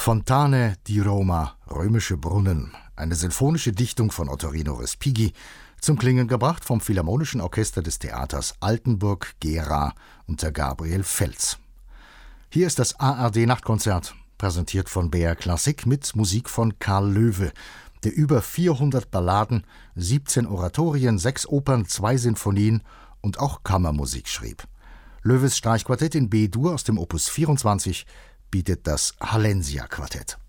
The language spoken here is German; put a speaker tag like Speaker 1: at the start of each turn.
Speaker 1: Fontane di Roma, römische Brunnen, eine sinfonische Dichtung von Ottorino Respighi, zum Klingen gebracht vom Philharmonischen Orchester des Theaters Altenburg-Gera unter Gabriel Fels. Hier ist das ARD-Nachtkonzert, präsentiert von BR Klassik mit Musik von Karl Löwe, der über 400 Balladen, 17 Oratorien, 6 Opern, 2 Sinfonien und auch Kammermusik schrieb. Löwes Streichquartett in B-Dur aus dem Opus 24 bietet das Hallensia-Quartett.